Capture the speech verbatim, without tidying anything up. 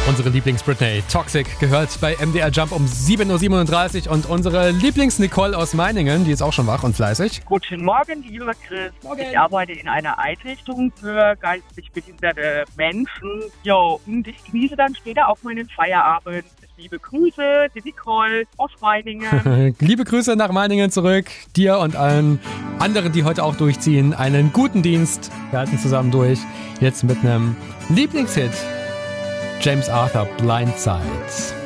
Unsere Lieblings-Britney, Toxic, gehört bei M D R Jump um sieben Uhr siebenunddreißig und unsere Lieblings-Nicole aus Meiningen, die ist auch schon wach und fleißig. Guten Morgen, lieber Chris. Morgen. Ich arbeite in einer Einrichtung für geistig behinderte Menschen. Jo, und ich genieße dann später auch meinen Feierabend. Liebe Grüße, die Nicole aus Meiningen. Liebe Grüße nach Meiningen zurück. Dir und allen anderen, die heute auch durchziehen, einen guten Dienst. Wir halten zusammen durch. Jetzt mit einem Lieblingshit. James Arthur, Blindside.